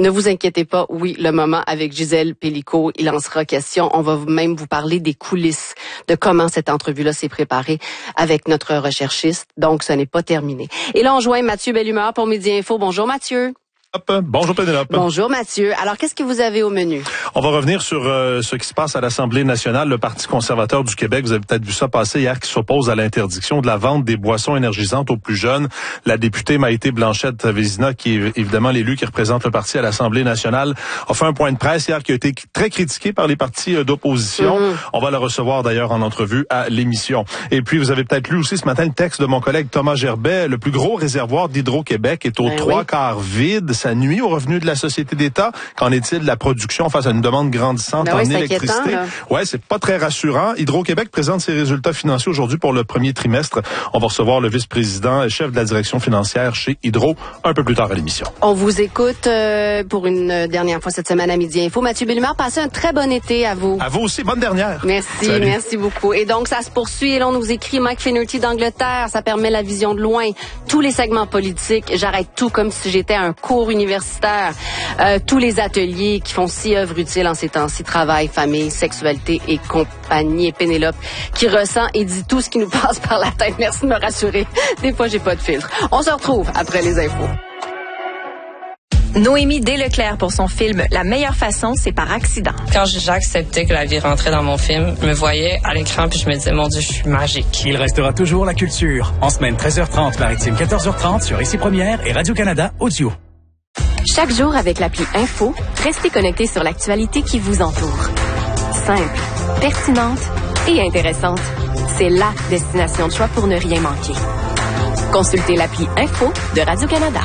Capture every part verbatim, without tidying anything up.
Ne vous inquiétez pas, oui, le moment avec Gisèle Pélicaud, il en sera question. On va même vous parler des coulisses, de comment cette entrevue-là s'est préparée avec notre recherchiste. Donc, ce n'est pas terminé. Et là, on joint Mathieu Bellumeur pour Midi Info. Bonjour Mathieu. Bonjour Pénélope. Bonjour Mathieu. Alors, qu'est-ce que vous avez au menu? On va revenir sur euh, ce qui se passe à l'Assemblée nationale. Le Parti conservateur du Québec, vous avez peut-être vu ça passer hier, qui s'oppose à l'interdiction de la vente des boissons énergisantes aux plus jeunes. La députée Maïté Blanchette-Vézina, qui est évidemment l'élu qui représente le parti à l'Assemblée nationale, a fait un point de presse hier qui a été très critiqué par les partis d'opposition. Mmh. On va le recevoir d'ailleurs en entrevue à l'émission. Et puis, vous avez peut-être lu aussi ce matin le texte de mon collègue Thomas Gerbet. Le plus gros réservoir d'Hydro-Québec est aux ben trois oui. quarts vide. Ça nuit aux revenus de la Société d'État. Qu'en est-il de la production face à une demande grandissante ben en oui, électricité? Ouais, c'est pas très rassurant. Hydro-Québec présente ses résultats financiers aujourd'hui pour le premier trimestre. On va recevoir le vice-président et chef de la direction financière chez Hydro un peu plus tard à l'émission. On vous écoute euh, pour une dernière fois cette semaine à Midi Info. Mathieu Bellumeur, passez un très bon été à vous. À vous aussi, bonne dernière. Merci, Salut. merci beaucoup. Et donc, ça se poursuit. Et là, on nous écrit Mike Finnerty d'Angleterre. Ça permet la vision de loin. Tous les segments politiques. J'arrête tout comme si j'étais à un cours universitaire. Euh, tous les ateliers qui font si œuvre utile en ces temps-ci, travail, famille, sexualité et compagnie. Et Pénélope qui ressent et dit tout ce qui nous passe par la tête. Merci de me rassurer. Des fois, j'ai pas de filtre. On se retrouve après les infos. Noémie Desleclerc pour son film La meilleure façon, c'est par accident. Quand j'ai accepté que la vie rentrait dans mon film, je me voyais à l'écran puis je me disais, mon Dieu, je suis magique. Il restera toujours la culture. En semaine treize heures trente, maritime quatorze heures trente sur Ici Première et Radio-Canada Audio. Chaque jour avec l'appli Info, restez connectés sur l'actualité qui vous entoure. Simple, pertinente et intéressante. C'est la destination de choix pour ne rien manquer. Consultez l'appli Info de Radio-Canada.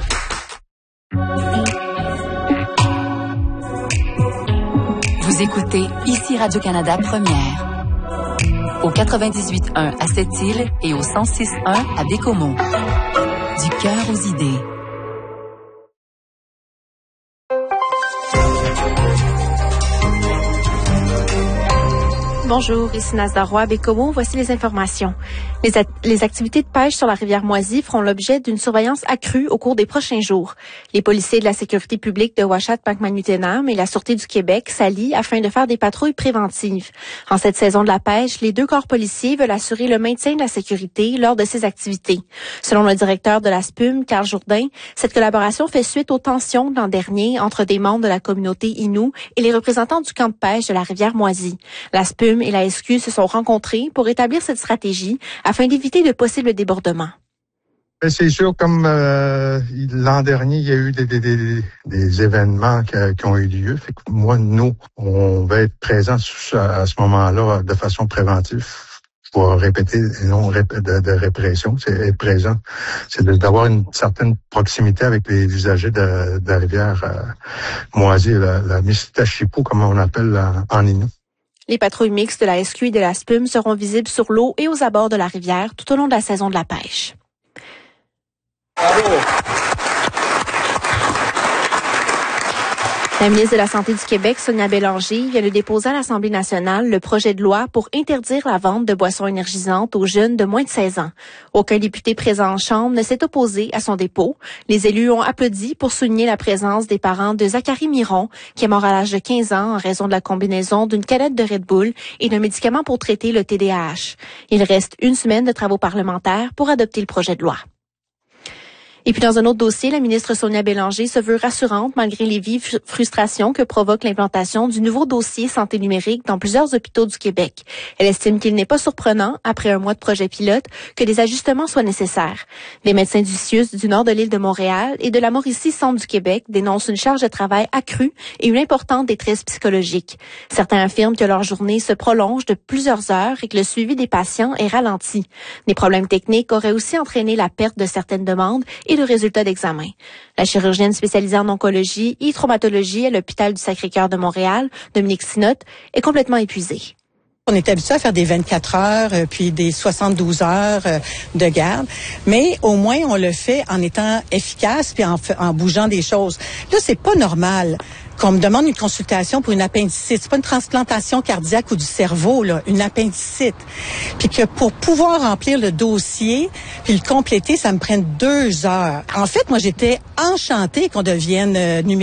Vous écoutez Ici Radio-Canada Première. Au quatre-vingt-dix-huit un à Sept-Îles et au cent six un à Bécomo. Du cœur aux idées. Bonjour, ici Nazda Roy à Bécomo. Voici les informations. Les, a- les activités de pêche sur la rivière Moisy feront l'objet d'une surveillance accrue au cours des prochains jours. Les policiers de la sécurité publique de Ouachette-Macmahon-Utenam et la Sûreté du Québec s'allient afin de faire des patrouilles préventives. En cette saison de la pêche, les deux corps policiers veulent assurer le maintien de la sécurité lors de ces activités. Selon le directeur de la S P U M, Carl Jourdain, cette collaboration fait suite aux tensions de l'an dernier entre des membres de la communauté Innu et les représentants du camp de pêche de la rivière Moisy. La S P U M et la S Q se sont rencontrés pour établir cette stratégie afin d'éviter de possibles débordements. C'est sûr, comme euh, l'an dernier, il y a eu des, des, des, des événements qui, qui ont eu lieu. Fait que moi, nous, on va être présents à ce moment-là de façon préventive. Je vais répéter, non de, de répression, c'est être présent. C'est d'avoir une certaine proximité avec les usagers de, de la rivière euh, Moisy, la, la Mistachipou, comme on appelle en, en Innu. Les patrouilles mixtes de la S Q et de la S P U M seront visibles sur l'eau et aux abords de la rivière tout au long de la saison de la pêche. Bravo. La ministre de la Santé du Québec, Sonia Bélanger, vient de déposer à l'Assemblée nationale le projet de loi pour interdire la vente de boissons énergisantes aux jeunes de moins de seize ans. Aucun député présent en Chambre ne s'est opposé à son dépôt. Les élus ont applaudi pour souligner la présence des parents de Zachary Miron, qui est mort à l'âge de quinze ans en raison de la combinaison d'une canette de Red Bull et d'un médicament pour traiter le T D A H. Il reste une semaine de travaux parlementaires pour adopter le projet de loi. Et puis dans un autre dossier, la ministre Sonia Bélanger se veut rassurante malgré les vives frustrations que provoque l'implantation du nouveau dossier santé numérique dans plusieurs hôpitaux du Québec. Elle estime qu'il n'est pas surprenant, après un mois de projet pilote, que des ajustements soient nécessaires. Les médecins du C I U S du nord de l'île de Montréal et de la Mauricie Centre du Québec dénoncent une charge de travail accrue et une importante détresse psychologique. Certains affirment que leur journée se prolonge de plusieurs heures et que le suivi des patients est ralenti. Des problèmes techniques auraient aussi entraîné la perte de certaines demandes et le résultat d'examen. La chirurgienne spécialisée en oncologie et traumatologie à l'hôpital du Sacré-Cœur de Montréal, Dominique Sinotte, est complètement épuisée. On est habitué à faire des vingt-quatre heures, euh, puis des soixante-douze heures euh, de garde, mais au moins on le fait en étant efficace puis en, en bougeant des choses. Là, c'est pas normal qu'on me demande une consultation pour une appendicite. C'est pas une transplantation cardiaque ou du cerveau, là, une appendicite. Puis que pour pouvoir remplir le dossier puis le compléter, ça me prenne deux heures. En fait, moi, j'étais enchantée qu'on devienne euh, numérique.